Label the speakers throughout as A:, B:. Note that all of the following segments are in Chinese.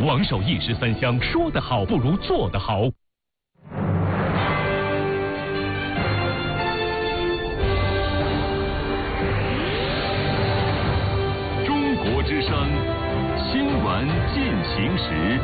A: 王守一时三香，说得好不如做得好。中国之声新闻进行时。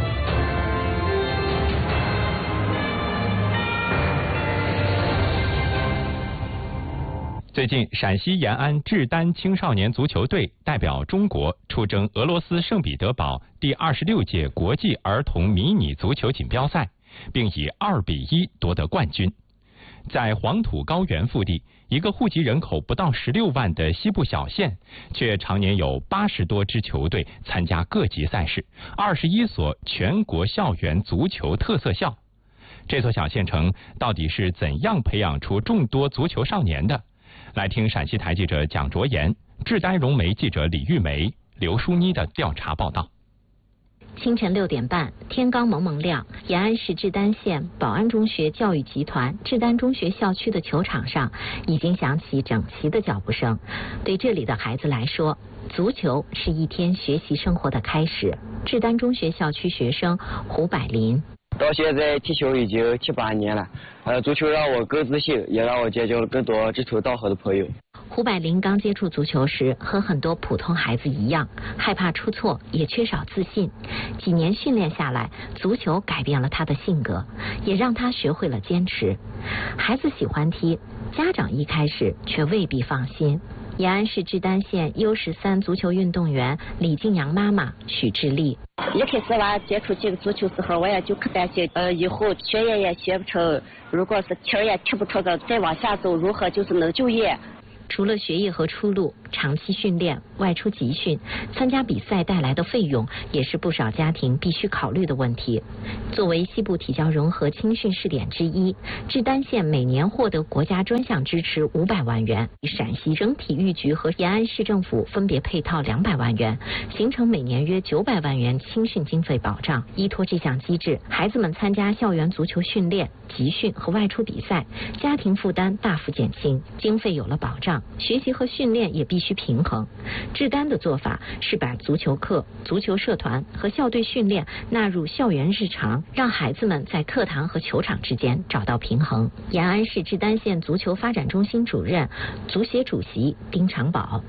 A: 最近，陕西延安志丹青少年足球队代表中国出征俄罗斯圣彼得堡第26届国际儿童迷你足球锦标赛，并以2-1夺得冠军。在黄土高原腹地，一个户籍人口不到16万的西部小县，却常年有80多支球队参加各级赛事，21所全国校园足球特色校。这座小县城到底是怎样培养出众多足球少年的？来听陕西台记者蒋卓妍、志丹融媒记者李玉梅、刘淑妮的调查报道。
B: 清晨6点半，天刚蒙蒙亮，延安市志丹县宝安中学教育集团志丹中学校区的球场上已经响起整齐的脚步声。对这里的孩子来说，足球是一天学习生活的开始。志丹中学校区学生胡百林。
C: 到现在踢球已经7、8年了，足球让我更自信，也让我结交了更多志同道合的朋友。
B: 胡百林刚接触足球时，和很多普通孩子一样，害怕出错，也缺少自信。几年训练下来，足球改变了他的性格，也让他学会了坚持。孩子喜欢踢，家长一开始却未必放心。延安市志丹县U13足球运动员李静阳妈妈许志丽。
D: 一开始娃接触这个足球时候，我也就可担心，以后学也学不成，如果是踢也踢不出个，再往下走，如何就是能就业？
B: 除了学业和出路，长期训练、外出集训、参加比赛带来的费用，也是不少家庭必须考虑的问题。作为西部体教融合青训试点之一，志丹县每年获得国家专项支持500万元，陕西省体育局和延安市政府分别配套200万元，形成每年约900万元青训经费保障。依托这项机制，孩子们参加校园足球训练、集训和外出比赛，家庭负担大幅减轻，经费有了保障。学习和训练也必须平衡。志丹的做法是把足球课、足球社团和校队训练纳入校园日常，让孩子们在课堂和球场之间找到平衡。延安市志丹县足球发展中心主任、足协主席丁长宝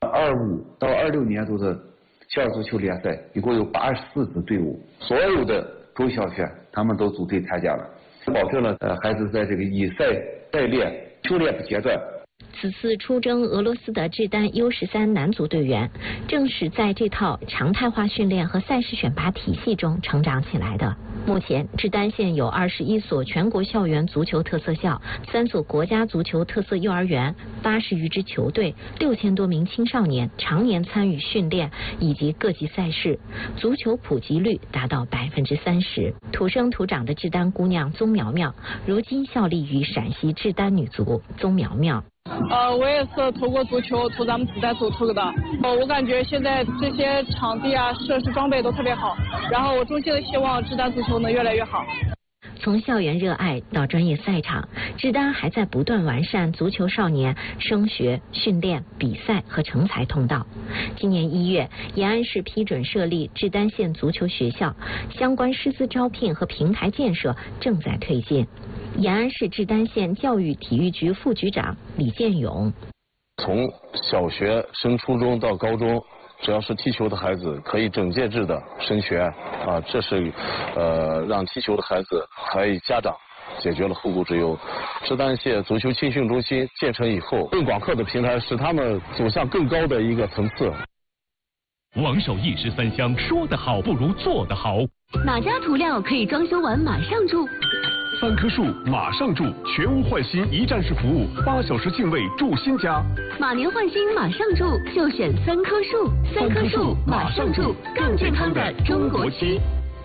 E: ：25到26年度的校园足球联赛一共有84支队伍，所有的中小学他们都组队参加了，保证了孩子在这个以赛代练、训练不间断。
B: 此次出征俄罗斯的志丹U13男足队员，正是在这套常态化训练和赛事选拔体系中成长起来的。目前，志丹县有21所全国校园足球特色校、3所国家足球特色幼儿园、80余支球队、6000多名青少年常年参与训练以及各级赛事，足球普及率达到30%。土生土长的志丹姑娘宗苗苗，如今效力于陕西志丹女足。宗苗苗。
F: 我也是透过足球从咱们志丹走出的。我感觉现在这些场地啊、设施装备都特别好，然后我衷心的希望志丹足球能越来越好。
B: 从校园热爱到专业赛场，志丹还在不断完善足球少年升学、训练、比赛和成才通道。今年1月，延安市批准设立志丹县足球学校，相关师资招聘和平台建设正在推进。延安市志丹县教育体育局副局长李建勇：
G: 从小学升初中到高中，只要是踢球的孩子可以整届制的升学这是让踢球的孩子还有家长解决了后顾之忧。志丹县足球青训中心建成以后，更广阔的平台使他们走向更高的一个层次。
A: 王守一时三香，说得好不如做得好。
H: 哪家涂料可以装修完马上住
A: ？3棵树马上住，全屋换新一站式服务，8小时净位住新家。
H: 马年换新马上住，就选3棵树。3棵树马上住，更健康的中国区。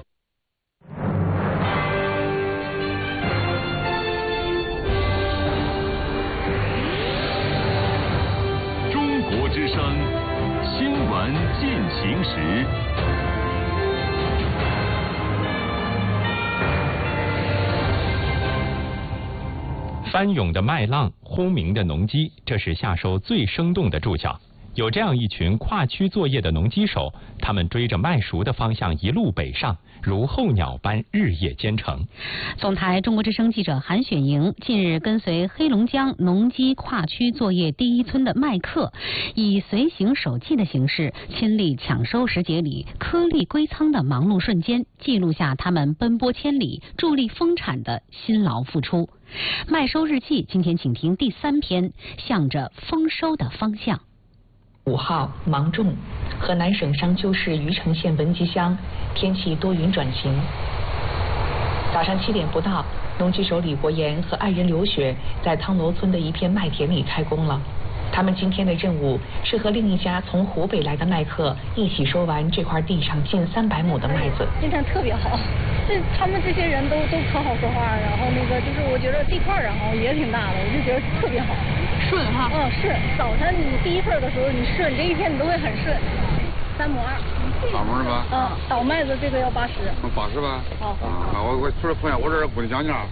A: 中国之声新闻进行时。翻涌的麦浪，轰鸣的农机，这是夏收最生动的注脚。 有这样一群跨区作业的农机手，他们追着麦熟的方向一路北上，如候鸟般日夜兼程。
I: 总台中国之声记者韩雪莹近日跟随黑龙江农机跨区作业第一村的麦客，以随行手记的形式，亲历抢收时节里颗粒归仓的忙碌瞬间，记录下他们奔波千里、助力丰产的辛劳付出。麦收日记，今天请听第3篇，向着丰收的方向。
B: 5号芒种，河南省商丘市虞城县文集乡，天气多云转晴。早上7点不到，农机手李国岩和爱人刘雪在汤罗村的一片麦田里开工了。他们今天的任务是和另一家从湖北来的麦客一起收完这块地上近300亩的麦子。
F: 今天特别好，他们这些人都可好说话，然后就是我觉得地块然后也挺大的，我就觉得特别好，顺哈。是，早晨你第一份的时候你顺，这一天你都会很顺。3亩2。
J: 3亩是吧？
F: 倒麦子这个要80。
J: 80吧？我出来碰见我这不得讲价。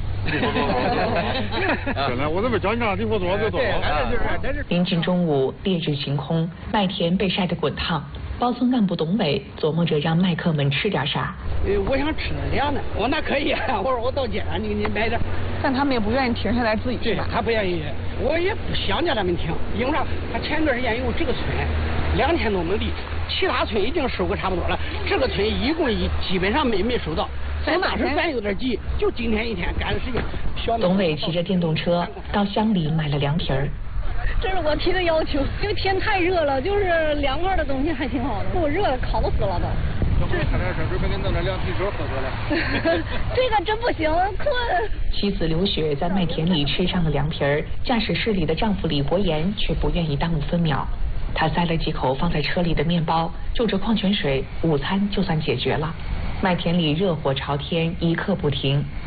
J: 真的，我这边讲价离活多就多。
B: 临近中午，烈日晴空，麦田被晒得滚烫。包村干部董伟琢磨着让麦客们吃点啥。
K: 我想吃点呢，我那可以啊，我说我到街上你买点。
F: 但他们也不愿意停下来自己吃。
K: 对，他不愿意，我也不想叫他们停，因为啥？他前段时间有这个村2000多亩地，其他村已经收个差不多了，这个村一共基本上没收到。当时咱有点急，就今天一天赶的时间。
B: 董伟骑着电动车到乡里买了凉皮儿。
F: 这是我提的要求，因为天太热了，就是凉快的东西还挺好的。我热的烤死了都。
J: 这看来是准备给弄点凉啤酒喝喝了。
F: 这个真不行，困。
B: 妻子刘雪在麦田里吃上了凉皮儿，驾驶室里的丈夫李国岩却不愿意耽误分秒。他塞了几口放在车里的面包，就着矿泉水，午餐就算解决了。麦田里热火朝天，一刻不停。